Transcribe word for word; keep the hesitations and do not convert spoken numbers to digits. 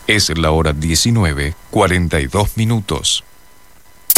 Es la hora diecinueve, cuarenta y dos minutos.